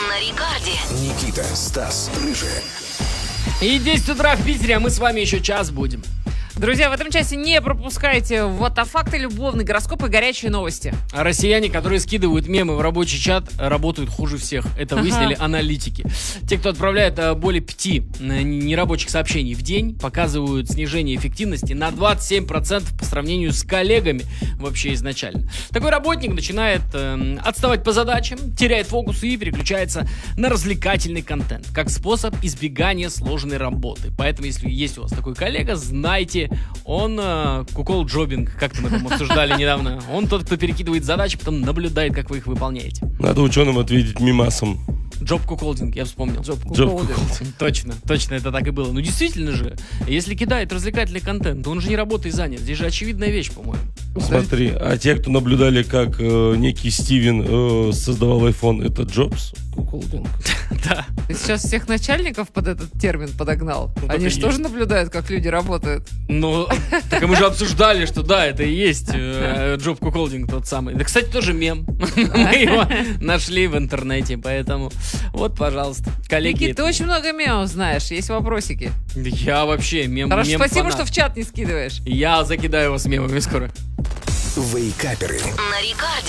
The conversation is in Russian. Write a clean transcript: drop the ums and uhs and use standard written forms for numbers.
на Рекорде. Никита, Стас, Рыжий. И 10 утра в Питере, а мы с вами еще час будем. Друзья, в этом часе не пропускайте факты, любовный гороскоп и горячие новости. А россияне, которые скидывают мемы в рабочий чат, работают хуже всех. Это выяснили аналитики. Те, кто отправляет более 5 нерабочих сообщений в день, показывают снижение эффективности на 27% по сравнению с коллегами вообще изначально. Такой работник начинает отставать по задачам, теряет фокус и переключается на развлекательный контент, как способ избегания сложной работы. Поэтому, если есть у вас такой коллега, знайте, он кукол-джобинг, как-то мы там обсуждали недавно. Он тот, кто перекидывает задачи, потом наблюдает, как вы их выполняете. Надо ученым ответить мимасом. Джоб-куколдинг, я вспомнил. Джоб-куколдинг. Точно, это так и было. Ну, действительно же, если кидает развлекательный контент, то он же не работой занят. Здесь же очевидная вещь, по-моему. Смотри, а те, кто наблюдали, как некий Стивен создавал iPhone, это Джобс? Куколдинг. Да. Ты сейчас всех начальников под этот термин подогнал. Ну, Они так и же тоже есть. наблюдают, как люди работают. Ну, так мы же обсуждали, что да, это и есть джоб-куколдинг тот самый. Да, кстати, тоже мем. Мы его нашли в интернете, поэтому вот, пожалуйста, коллеги. Никит, ты очень много мемов знаешь, есть вопросики. Я вообще мем. Хорошо, спасибо, мем-фанат. что в чат не скидываешь. Я закидаю вас мемами скоро. Вейкаперы. На Рекорде.